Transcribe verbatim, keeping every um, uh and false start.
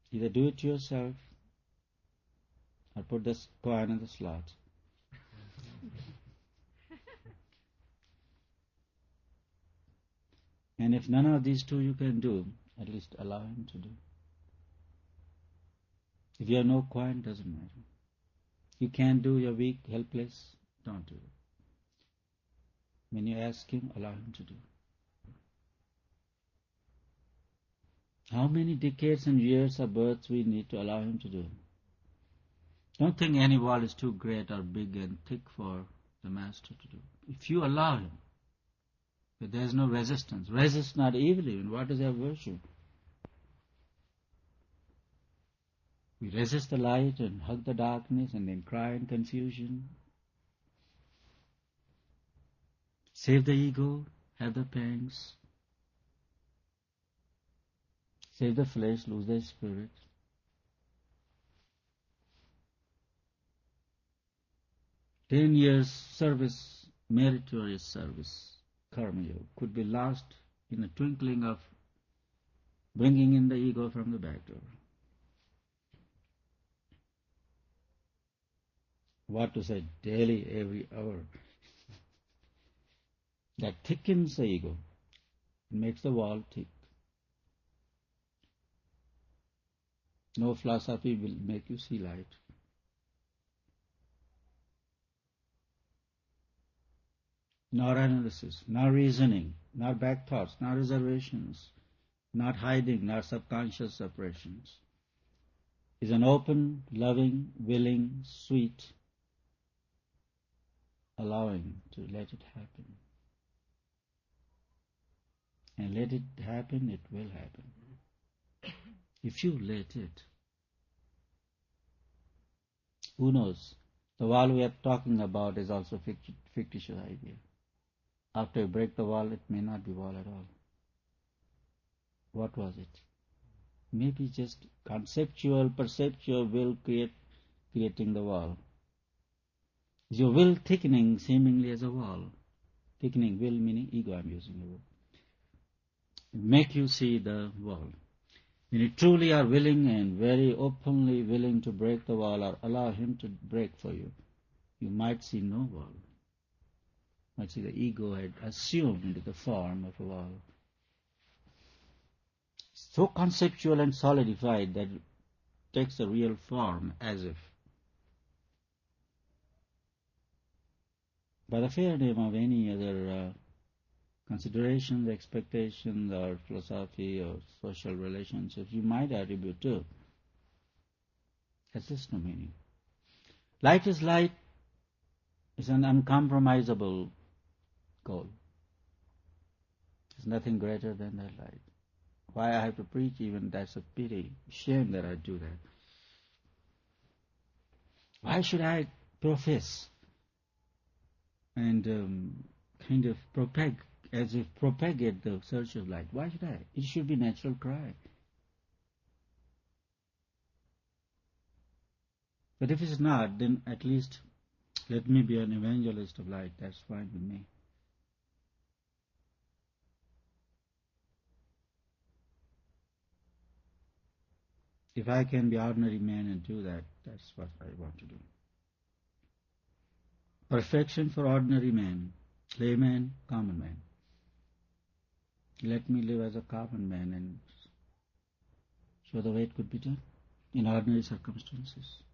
Either do it yourself or put this coin in the slot. And if none of these two you can do, at least allow him to do. If you have no coin, doesn't matter. You can't do, you're weak, helpless, don't do it. When you ask him, allow him to do. How many decades and years of births we need to allow him to do? Don't think any wall is too great or big and thick for the Master to do. If you allow him, but there is no resistance. Resist not evil even. What is their virtue? We resist the light and hug the darkness and then cry in confusion. Save the ego, have the pangs. Save the flesh, lose the spirit. Ten years service, meritorious service, karma yoga, could be lost in a twinkling of bringing in the ego from the back door. What to say, daily, every hour. That thickens the ego, makes the wall thick. No philosophy will make you see light. Nor analysis, nor reasoning, nor back thoughts, nor reservations, not hiding, nor subconscious suppressions. Is an open, loving, willing, sweet, allowing to let it happen. And let it happen, it will happen. If you let it. Who knows? The wall we are talking about is also a fictitious idea. After you break the wall, it may not be wall at all. What was it? Maybe just conceptual, perceptual will create, creating the wall. Is your will thickening seemingly as a wall? Thickening will meaning ego, I'm using the word. Make you see the wall. When you truly are willing and very openly willing to break the wall or allow him to break for you, you might see no wall. You might see the ego had assumed the form of a wall. So conceptual and solidified that it takes a real form as if. By the fair name of any other uh, considerations, expectations, or philosophy, or social relationships, you might attribute to. Has this no meaning? Life is light. It's an uncompromisable goal. There's nothing greater than that light. Why I have to preach even, that's a pity, shame that I do that. Why should I profess and um, kind of propagate, as if propagate the search of light? Why should I? It should be natural cry. But if it's not, then at least let me be an evangelist of light. That's fine with me. If I can be ordinary man and do that, that's what I want to do. Perfection for ordinary man, layman, common man. Let me live as a common man and show the way it could be done in ordinary circumstances.